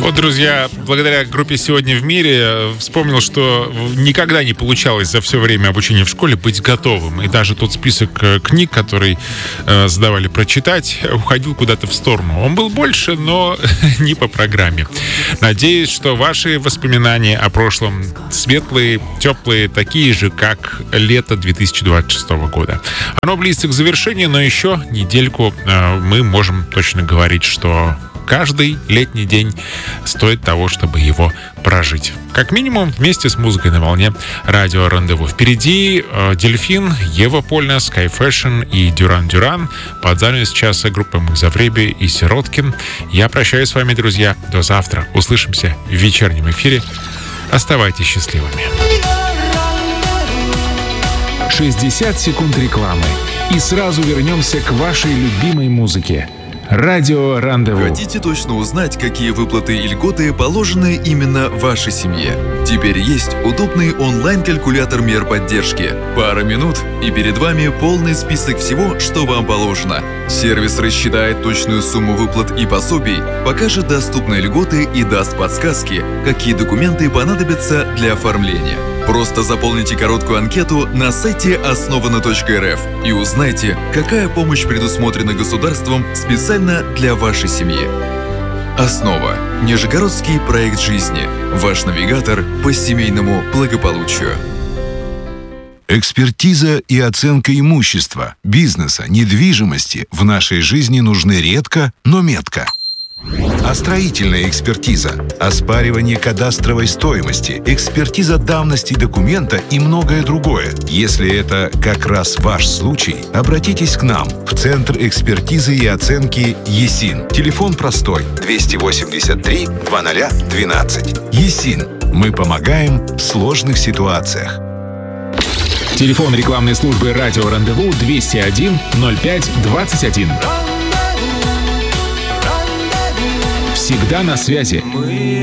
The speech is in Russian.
Вот, друзья, благодаря группе «Сегодня в мире» вспомнил, что никогда не получалось за все время обучения в школе быть готовым. И даже тот список книг, который задавали прочитать, уходил куда-то в сторону. Он был больше, но не по программе. Надеюсь, что ваши воспоминания о прошлом светлые, теплые, такие же, как лето 2026 года. Оно близится к завершению, но еще недельку мы можем точно говорить, что каждый летний день стоит того, чтобы его прожить. Как минимум, вместе с музыкой на волне радио «Рандеву». Впереди «Дельфин», Ева Польна, Sky Fashion и Дюран Дюран. Под занавес часа группы Мукзавреби и Сироткин. Я прощаюсь с вами, друзья. До завтра. Услышимся в вечернем эфире. Оставайтесь счастливыми. 60 секунд рекламы. И сразу вернемся к вашей любимой музыке. Радио «Рандеву». Хотите точно узнать, какие выплаты и льготы положены именно вашей семье? Теперь есть удобный онлайн-калькулятор мер поддержки. Пара минут, и перед вами полный список всего, что вам положено. Сервис рассчитает точную сумму выплат и пособий, покажет доступные льготы и даст подсказки, какие документы понадобятся для оформления. Просто заполните короткую анкету на сайте основано.рф и узнайте, какая помощь предусмотрена государством специально для вашей семьи. «Основа» – Нижегородский проект жизни. Ваш навигатор по семейному благополучию. Экспертиза и оценка имущества, бизнеса, недвижимости в нашей жизни нужны редко, но метко. А строительная экспертиза, оспаривание кадастровой стоимости, экспертиза давности документа и многое другое. Если это как раз ваш случай, обратитесь к нам в Центр экспертизы и оценки ЕСИН. Телефон простой 283 0012. ЕСИН. Мы помогаем в сложных ситуациях. Телефон рекламной службы «Радио Рандеву» 201 05 21. Всегда на связи.